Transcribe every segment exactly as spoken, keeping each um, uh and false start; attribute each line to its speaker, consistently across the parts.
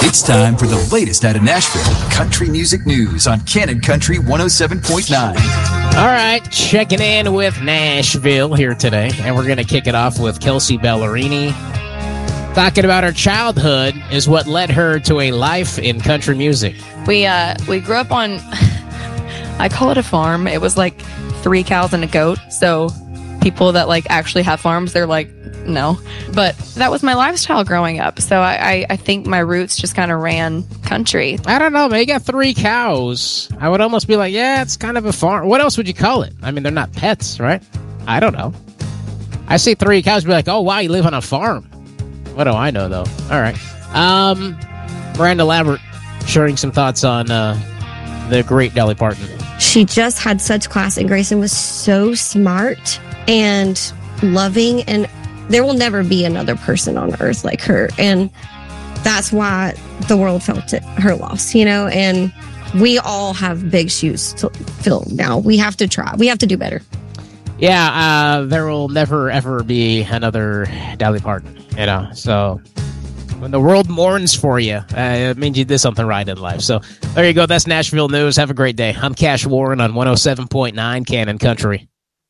Speaker 1: It's time for the latest out of Nashville country music news on Cannon Country one oh seven point nine.
Speaker 2: All right, checking in with Nashville here today, and we're going to kick it off with Kelsea Ballerini. Talking about her childhood is what led her to a life in country music.
Speaker 3: We uh we grew up on, I call it a farm. It was like three cows and a goat. So people that like actually have farms, they're like, no. But that was my lifestyle growing up. So I, I, I think my roots just kind of ran country.
Speaker 2: I don't know, man. You got three cows. I would almost be like, yeah, it's kind of a farm. What else would you call it? I mean, they're not pets, right? I don't know. I see three cows, be like, oh, wow, you live on a farm. What do I know, though? All right. Um, Miranda Lambert sharing some thoughts on uh, the great Dolly Parton.
Speaker 4: She just had such class, and Grayson was so smart and loving, and there will never be another person on earth like her. And that's why the world felt it, her loss, you know, and we all have big shoes to fill now. We have to try. We have to do better.
Speaker 2: Yeah, uh, there will never, ever be another Dolly Parton, you know, so when the world mourns for you, uh, it means you did something right in life. So there you go. That's Nashville News. Have a great day. I'm Cash Warren on one oh seven point nine Cannon Country.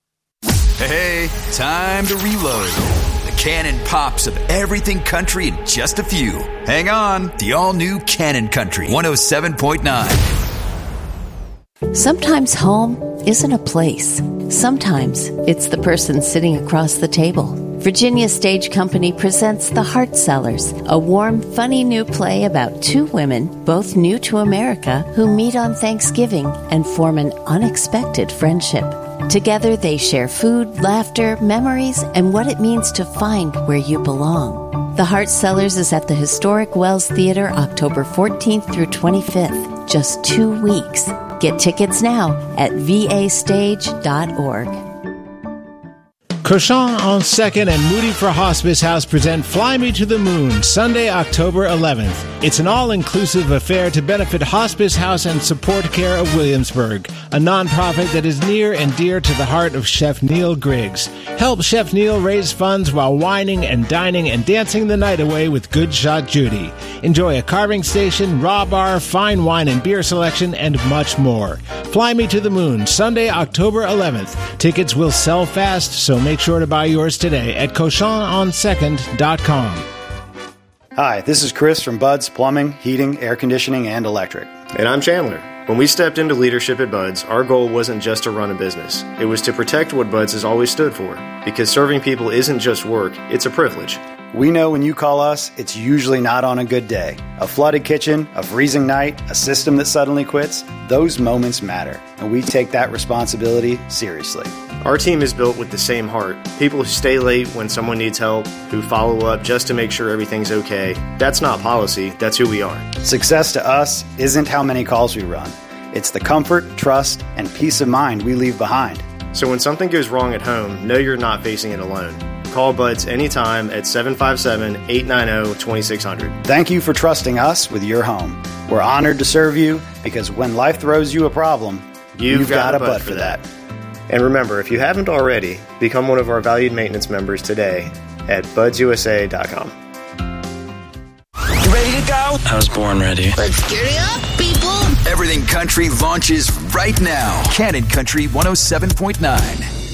Speaker 1: Hey, time to reload. The Cannon pops of everything country in just a few. Hang on, the all-new Cannon Country one oh seven point nine.
Speaker 5: Sometimes home isn't a place. Sometimes it's the person sitting across the table. Virginia Stage Company presents The Heart Sellers, a warm, funny new play about two women, both new to America, who meet on Thanksgiving and form an unexpected friendship. Together, they share food, laughter, memories, and what it means to find where you belong. The Heart Sellers is at the historic Wells Theater October fourteenth through twenty-fifth, just two weeks. Get tickets now at v a stage dot org.
Speaker 6: Cochon on second and Moody for Hospice House present Fly Me to the Moon, Sunday, October eleventh. It's an all-inclusive affair to benefit Hospice House and Support Care of Williamsburg, a nonprofit that is near and dear to the heart of Chef Neil Griggs. Help Chef Neil raise funds while wining and dining and dancing the night away with Good Shot Judy. Enjoy a carving station, raw bar, fine wine and beer selection, and much more. Fly Me to the Moon, Sunday, October eleventh. Tickets will sell fast, so make sure to buy yours today at cochon on second dot com.
Speaker 7: Hi, this is Chris from Bud's Plumbing, Heating, Air Conditioning, and Electric.
Speaker 8: And I'm Chandler. When we stepped into leadership at Bud's, our goal wasn't just to run a business. It was to protect what Bud's has always stood for. Because serving people isn't just work, it's a privilege.
Speaker 7: We know when you call us, it's usually not on a good day. A flooded kitchen, a freezing night, a system that suddenly quits, those moments matter. And we take that responsibility seriously.
Speaker 8: Our team is built with the same heart. People who stay late when someone needs help, who follow up just to make sure everything's okay. That's not policy, that's who we are.
Speaker 7: Success to us isn't how many calls we run. It's the comfort, trust, and peace of mind we leave behind.
Speaker 8: So when something goes wrong at home, know you're not facing it alone. Call Bud's anytime at seven five seven, eight nine zero, two six zero zero.
Speaker 7: Thank you for trusting us with your home. We're honored to serve you because when life throws you a problem,
Speaker 8: you've,
Speaker 7: you've
Speaker 8: got,
Speaker 7: got
Speaker 8: a
Speaker 7: a
Speaker 8: Bud
Speaker 7: Bud
Speaker 8: for
Speaker 7: for
Speaker 8: that.
Speaker 7: that.
Speaker 8: And remember, if you haven't already, become one of our valued maintenance members today at buds u s a dot com.
Speaker 1: You ready to go?
Speaker 9: I was born ready.
Speaker 1: Let's get it up, people! Everything country launches right now. Cannon Country one oh seven point nine.